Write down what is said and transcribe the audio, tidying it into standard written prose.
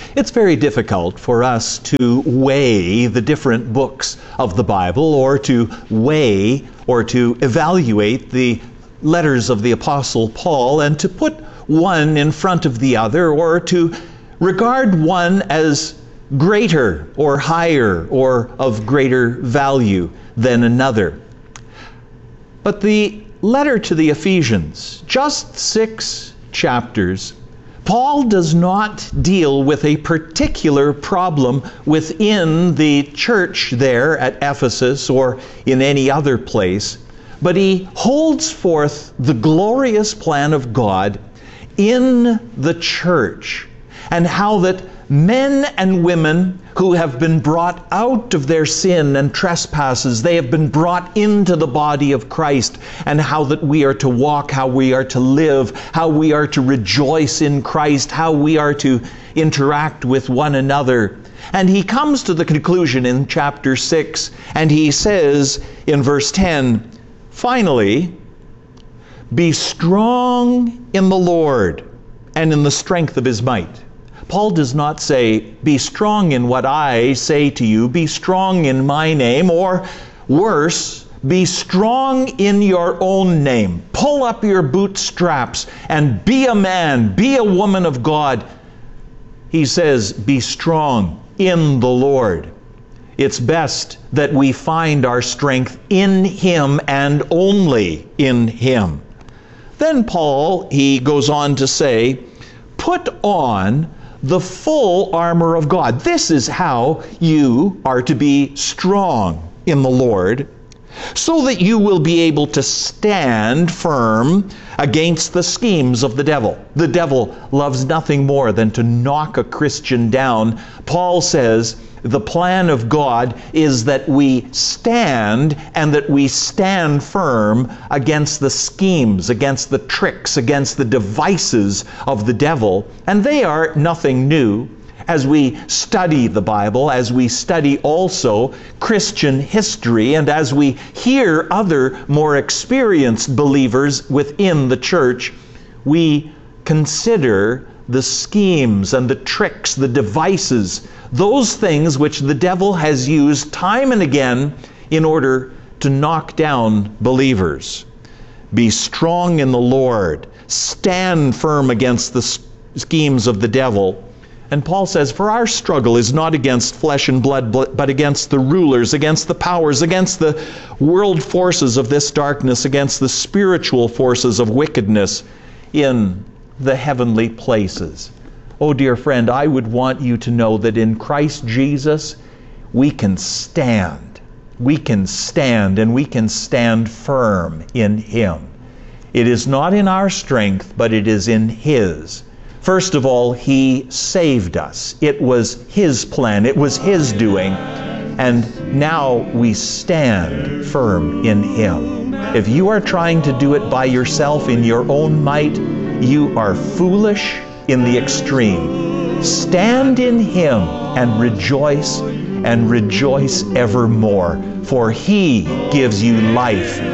It's very difficult for us to weigh the different books of the Bible, or to weigh or to evaluate the letters of the Apostle Paul and to put one in front of the other, or to regard one as greater or higher or of greater value than another. But the letter to the Ephesians, just 6 chapters, Paul does not deal with a particular problem within the church there at Ephesus or in any other place, but he holds forth the glorious plan of God in the church, and how that men and women who have been brought out of their sin and trespasses, they have been brought into the body of Christ, and how that we are to walk, how we are to live, how we are to rejoice in Christ, how we are to interact with one another. And he comes to the conclusion in chapter 6, and he says in verse 10, "Finally, be strong in the Lord and in the strength of his might." Paul does not say, be strong in what I say to you, be strong in my name, or worse, be strong in your own name. Pull up your bootstraps and be a man, be a woman of God. He says, be strong in the Lord. It's best that we find our strength in Him and only in Him. Then Paul, he goes on to say, put on the full armor of God. This is how you are to be strong in the Lord, so that you will be able to stand firm against the schemes of the devil. The devil loves nothing more than to knock a Christian down. Paul says the plan of God is that we stand, and that we stand firm against the schemes, against the tricks, against the devices of the devil. And they are nothing new. As we study the Bible, as we study also Christian history, and as we hear other more experienced believers within the church, we consider the schemes and the tricks, the devices, those things which the devil has used time and again in order to knock down believers. Be strong in the Lord. Stand firm against the schemes of the devil. And Paul says, for our struggle is not against flesh and blood, but against the rulers, against the powers, against the world forces of this darkness, against the spiritual forces of wickedness in the heavenly places. Oh, dear friend, I would want you to know that in Christ Jesus, we can stand. We can stand, and we can stand firm in Him. It is not in our strength, but it is in His. First of all, He saved us. It was His plan. It was His doing. And now we stand firm in Him. If you are trying to do it by yourself in your own might, you are foolish in the extreme. Stand in Him and rejoice evermore, for He gives you life